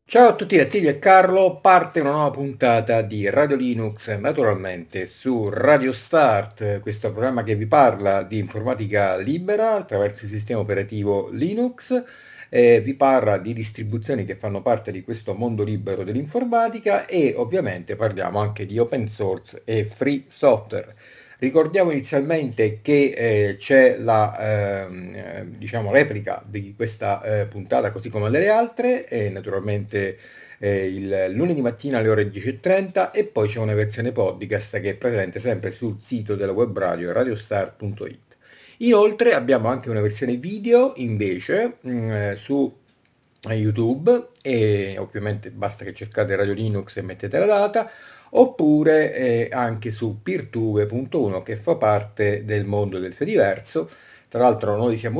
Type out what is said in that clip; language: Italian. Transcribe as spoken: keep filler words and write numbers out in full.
Ciao a tutti da Attilio e Carlo, parte una nuova puntata di Radio Linux, naturalmente su Radio Start, questo programma che vi parla di informatica libera attraverso il sistema operativo Linux, eh, vi parla di distribuzioni che fanno parte di questo mondo libero dell'informatica e ovviamente parliamo anche di open source e free software. Ricordiamo inizialmente che eh, c'è la ehm, eh, diciamo, replica di questa eh, puntata così come delle altre e naturalmente eh, il lunedì mattina alle ore dieci e trenta e poi c'è una versione podcast che è presente sempre sul sito della web radio radiostar punto it. Inoltre abbiamo anche una versione video invece mh, eh, su YouTube e ovviamente basta che cercate Radio Linux e mettete la data oppure eh, anche su peertube punto uno che fa parte del mondo del Fediverso. Tra l'altro noi siamo